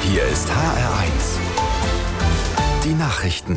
Hier ist HR1. Die Nachrichten.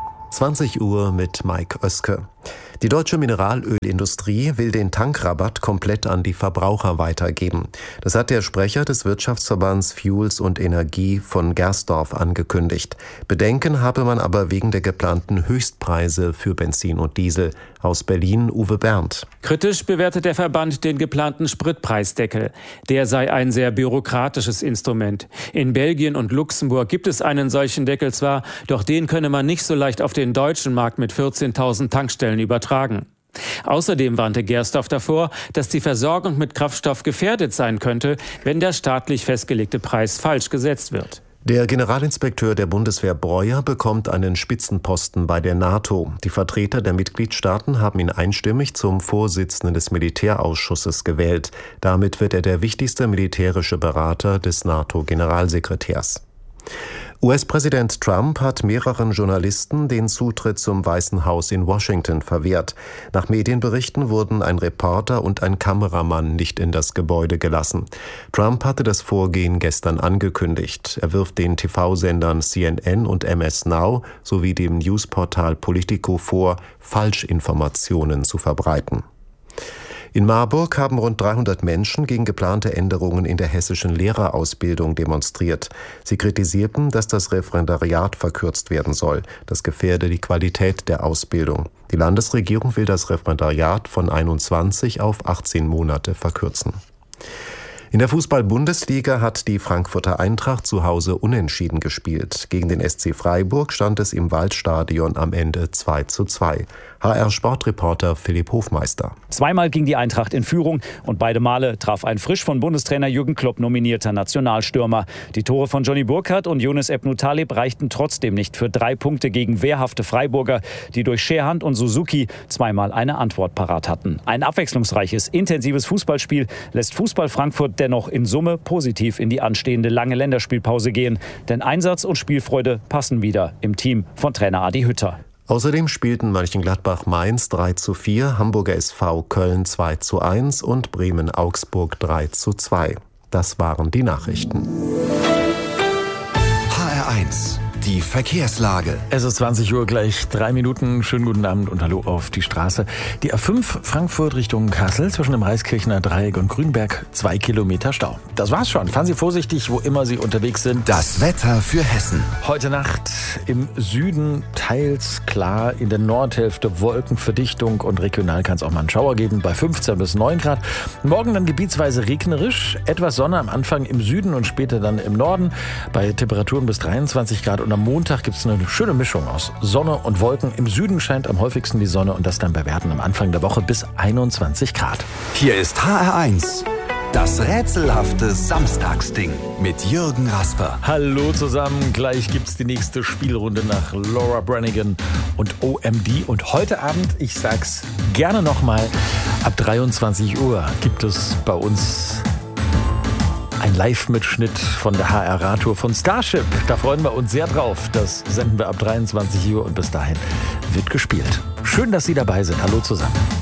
20 Uhr mit Mike Oeske. Die deutsche Mineralölindustrie will den Tankrabatt komplett an die Verbraucher weitergeben. Das hat der Sprecher des Wirtschaftsverbands Fuels und Energie von Gersdorf angekündigt. Bedenken habe man aber wegen der geplanten Höchstpreise für Benzin und Diesel. Aus Berlin Uwe Berndt. Kritisch bewertet der Verband den geplanten Spritpreisdeckel. Der sei ein sehr bürokratisches Instrument. In Belgien und Luxemburg gibt es einen solchen Deckel zwar, doch den könne man nicht so leicht auf den deutschen Markt mit 14.000 Tankstellen übertragen. Außerdem warnte Gersdorf davor, dass die Versorgung mit Kraftstoff gefährdet sein könnte, wenn der staatlich festgelegte Preis falsch gesetzt wird. Der Generalinspekteur der Bundeswehr Breuer bekommt einen Spitzenposten bei der NATO. Die Vertreter der Mitgliedstaaten haben ihn einstimmig zum Vorsitzenden des Militärausschusses gewählt. Damit wird er der wichtigste militärische Berater des NATO-Generalsekretärs. US-Präsident Trump hat mehreren Journalisten den Zutritt zum Weißen Haus in Washington verwehrt. Nach Medienberichten wurden ein Reporter und ein Kameramann nicht in das Gebäude gelassen. Trump hatte das Vorgehen gestern angekündigt. Er wirft den TV-Sendern CNN und MS Now sowie dem Newsportal Politico vor, Falschinformationen zu verbreiten. In Marburg haben rund 300 Menschen gegen geplante Änderungen in der hessischen Lehrerausbildung demonstriert. Sie kritisierten, dass das Referendariat verkürzt werden soll. Das gefährde die Qualität der Ausbildung. Die Landesregierung will das Referendariat von 21 auf 18 Monate verkürzen. In der Fußball-Bundesliga hat die Frankfurter Eintracht zu Hause unentschieden gespielt. Gegen den SC Freiburg stand es im Waldstadion am Ende 2:2. HR-Sportreporter Philipp Hofmeister. Zweimal ging die Eintracht in Führung und beide Male traf ein frisch von Bundestrainer Jürgen Klopp nominierter Nationalstürmer. Die Tore von Johnny Burkhardt und Younes Ebnou Taleb reichten trotzdem nicht für 3 Punkte gegen wehrhafte Freiburger, die durch Scherhand und Suzuki zweimal eine Antwort parat hatten. Ein abwechslungsreiches, intensives Fußballspiel lässt Fußball Frankfurt dennoch in Summe positiv in die anstehende lange Länderspielpause gehen. Denn Einsatz und Spielfreude passen wieder im Team von Trainer Adi Hütter. Außerdem spielten Mönchengladbach-Mainz 3:4, Hamburger SV Köln 2:1 und Bremen-Augsburg 3:2. Das waren die Nachrichten. HR1. Die Verkehrslage. Es ist 20 Uhr, gleich 3 Minuten. Schönen guten Abend und hallo auf die Straße. Die A5 Frankfurt Richtung Kassel zwischen dem Reiskirchner Dreieck und Grünberg 2 Kilometer Stau. Das war's schon. Fahren Sie vorsichtig, wo immer Sie unterwegs sind. Das Wetter für Hessen. Heute Nacht im Süden teils klar, in der Nordhälfte Wolkenverdichtung und regional kann es auch mal einen Schauer geben bei 15 bis 9 Grad. Morgen dann gebietsweise regnerisch, etwas Sonne am Anfang im Süden und später dann im Norden bei Temperaturen bis 23 Grad. Und am Montag gibt es eine schöne Mischung aus Sonne und Wolken. Im Süden scheint am häufigsten die Sonne und das dann bei Werten am Anfang der Woche bis 21 Grad. Hier ist HR1. Das rätselhafte Samstagsding mit Jürgen Rasper. Hallo zusammen, gleich gibt's die nächste Spielrunde nach Laura Branigan und OMD. Und heute Abend, ich sag's gerne nochmal, ab 23 Uhr gibt es bei uns ein Live-Mitschnitt von der HR-Radtour von Starship. Da freuen wir uns sehr drauf. Das senden wir ab 23 Uhr und bis dahin wird gespielt. Schön, dass Sie dabei sind. Hallo zusammen.